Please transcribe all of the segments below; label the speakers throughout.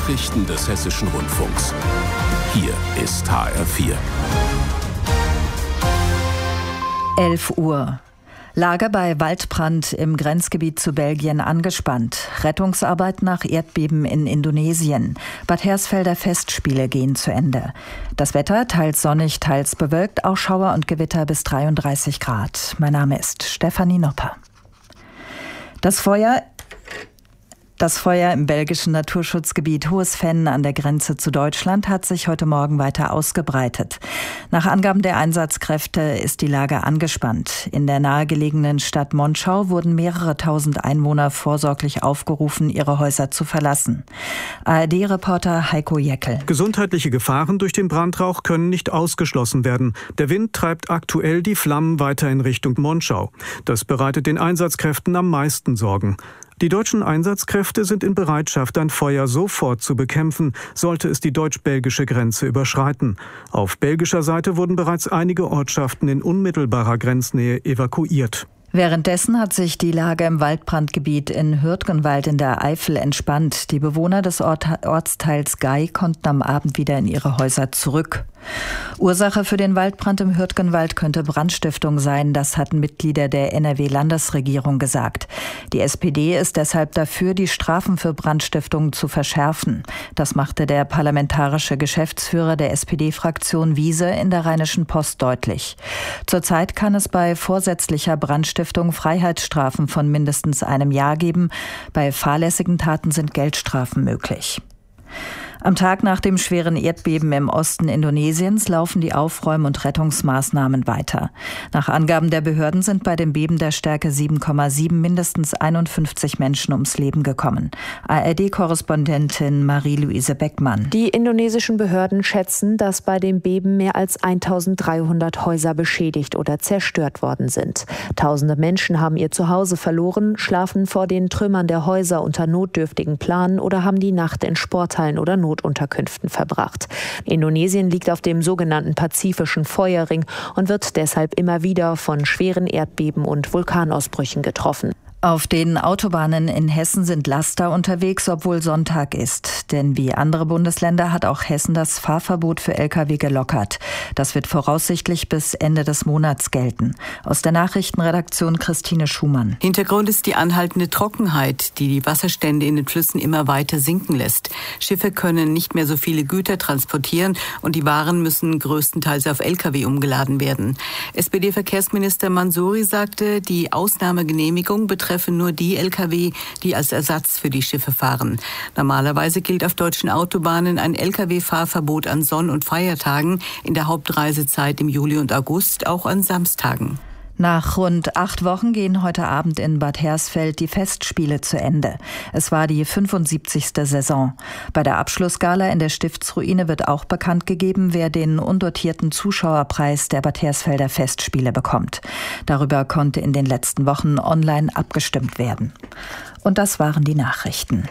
Speaker 1: Nachrichten des Hessischen Rundfunks. Hier ist HR4.
Speaker 2: 11 Uhr. Lage bei Waldbrand im Grenzgebiet zu Belgien angespannt. Rettungsarbeit nach Erdbeben in Indonesien. Bad Hersfelder Festspiele gehen zu Ende. Das Wetter teils sonnig, teils bewölkt, auch Schauer und Gewitter bis 33 Grad. Mein Name ist Stefanie Nopper. Das Feuer im belgischen Naturschutzgebiet Hohes-Venn an der Grenze zu Deutschland hat sich heute Morgen weiter ausgebreitet. Nach Angaben der Einsatzkräfte ist die Lage angespannt. In der nahegelegenen Stadt Monschau wurden mehrere tausend Einwohner vorsorglich aufgerufen, ihre Häuser zu verlassen. ARD-Reporter Heiko Jeckel.
Speaker 3: Gesundheitliche Gefahren durch den Brandrauch können nicht ausgeschlossen werden. Der Wind treibt aktuell die Flammen weiter in Richtung Monschau. Das bereitet den Einsatzkräften am meisten Sorgen. Die deutschen Einsatzkräfte sind in Bereitschaft, ein Feuer sofort zu bekämpfen, sollte es die deutsch-belgische Grenze überschreiten. Auf belgischer Seite wurden bereits einige Ortschaften in unmittelbarer Grenznähe evakuiert.
Speaker 2: Währenddessen hat sich die Lage im Waldbrandgebiet in Hürtgenwald in der Eifel entspannt. Die Bewohner des Ortsteils Gei konnten am Abend wieder in ihre Häuser zurück. Ursache für den Waldbrand im Hürtgenwald könnte Brandstiftung sein, das hatten Mitglieder der NRW-Landesregierung gesagt. Die SPD ist deshalb dafür, die Strafen für Brandstiftungen zu verschärfen. Das machte der parlamentarische Geschäftsführer der SPD-Fraktion Wiese in der Rheinischen Post deutlich. Zurzeit kann es bei vorsätzlicher Brandstiftung Freiheitsstrafen von mindestens einem Jahr geben. Bei fahrlässigen Taten sind Geldstrafen möglich. Am Tag nach dem schweren Erdbeben im Osten Indonesiens laufen die Aufräum- und Rettungsmaßnahmen weiter. Nach Angaben der Behörden sind bei dem Beben der Stärke 7,7 mindestens 51 Menschen ums Leben gekommen. ARD-Korrespondentin Marie-Louise Beckmann.
Speaker 4: Die indonesischen Behörden schätzen, dass bei dem Beben mehr als 1300 Häuser beschädigt oder zerstört worden sind. Tausende Menschen haben ihr Zuhause verloren, schlafen vor den Trümmern der Häuser unter notdürftigen Planen oder haben die Nacht in Sporthallen oder Notunterkünften verbracht. Indonesien liegt auf dem sogenannten Pazifischen Feuerring und wird deshalb immer wieder von schweren Erdbeben und Vulkanausbrüchen getroffen.
Speaker 2: Auf den Autobahnen in Hessen sind Laster unterwegs, obwohl Sonntag ist. Denn wie andere Bundesländer hat auch Hessen das Fahrverbot für Lkw gelockert. Das wird voraussichtlich bis Ende des Monats gelten. Aus der Nachrichtenredaktion Christine Schumann.
Speaker 5: Hintergrund ist die anhaltende Trockenheit, die die Wasserstände in den Flüssen immer weiter sinken lässt. Schiffe können nicht mehr so viele Güter transportieren und die Waren müssen größtenteils auf Lkw umgeladen werden. SPD-Verkehrsminister Mansouri sagte, die Ausnahmegenehmigung betreffen nur die Lkw, die als Ersatz für die Schiffe fahren. Normalerweise gilt auf deutschen Autobahnen ein Lkw-Fahrverbot an Sonn- und Feiertagen, in der Hauptreisezeit im Juli und August, auch an Samstagen.
Speaker 2: Nach rund 8 Wochen gehen heute Abend in Bad Hersfeld die Festspiele zu Ende. Es war die 75. Saison. Bei der Abschlussgala in der Stiftsruine wird auch bekannt gegeben, wer den undotierten Zuschauerpreis der Bad Hersfelder Festspiele bekommt. Darüber konnte in den letzten Wochen online abgestimmt werden. Und das waren die Nachrichten.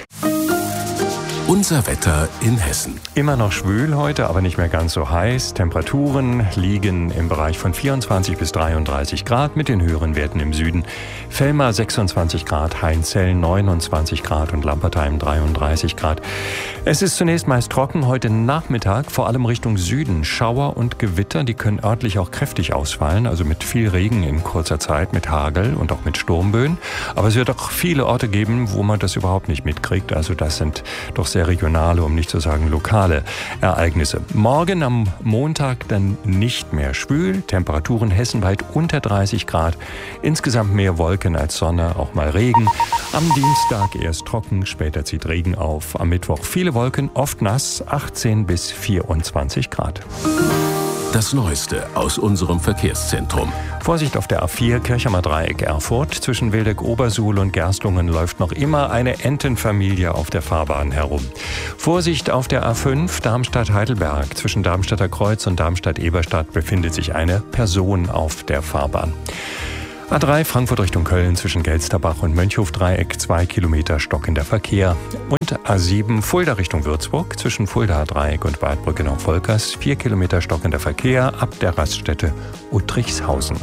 Speaker 1: Unser Wetter in Hessen.
Speaker 6: Immer noch schwül heute, aber nicht mehr ganz so heiß. Temperaturen liegen im Bereich von 24 bis 33 Grad mit den höheren Werten im Süden. Vellmar 26 Grad, Heinzell 29 Grad und Lampertheim 33 Grad. Es ist zunächst meist trocken. Heute Nachmittag, vor allem Richtung Süden, Schauer und Gewitter. Die können örtlich auch kräftig ausfallen, also mit viel Regen in kurzer Zeit, mit Hagel und auch mit Sturmböen. Aber es wird auch viele Orte geben, wo man das überhaupt nicht mitkriegt. Also das sind doch sehr regionale, um nicht zu sagen lokale Ereignisse. Morgen am Montag dann nicht mehr schwül, Temperaturen hessenweit unter 30 Grad, insgesamt mehr Wolken als Sonne, auch mal Regen. Am Dienstag erst trocken, später zieht Regen auf. Am Mittwoch viele Wolken, oft nass, 18 bis 24 Grad.
Speaker 1: Das Neueste aus unserem Verkehrszentrum.
Speaker 6: Vorsicht auf der A4 Kirchheimer Dreieck Erfurt. Zwischen Wildeck-Obersuhl und Gerstlungen läuft noch immer eine Entenfamilie auf der Fahrbahn herum. Vorsicht auf der A5 Darmstadt-Heidelberg. Zwischen Darmstadter Kreuz und Darmstadt-Eberstadt befindet sich eine Person auf der Fahrbahn. A3 Frankfurt Richtung Köln zwischen Gelsterbach und Mönchhof-Dreieck 2 Kilometer stockender Verkehr. Und A7 Fulda Richtung Würzburg zwischen Fuldaer Dreieck und Bad Brückenau-Volkers 4 Kilometer stockender Verkehr ab der Raststätte Uttrichshausen.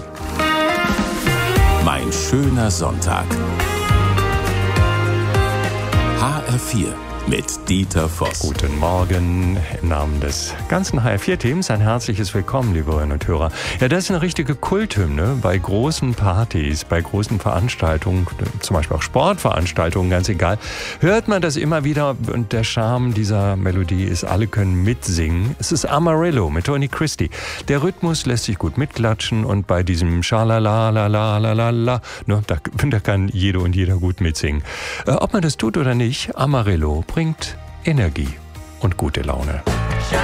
Speaker 1: Mein schöner Sonntag. HR4 mit Dieter Voss.
Speaker 6: Guten Morgen. Im Namen des ganzen HR4-Teams ein herzliches Willkommen, liebe Hörerinnen und Hörer. Ja, das ist eine richtige Kulthymne bei großen Partys, bei großen Veranstaltungen, zum Beispiel auch Sportveranstaltungen, ganz egal. Hört man das immer wieder und der Charme dieser Melodie ist, alle können mitsingen. Es ist Amarillo mit Tony Christie. Der Rhythmus lässt sich gut mitklatschen und bei diesem Schalala, da kann jede und jeder gut mitsingen. Ob man das tut oder nicht, Amarillo bringt Energie und gute Laune.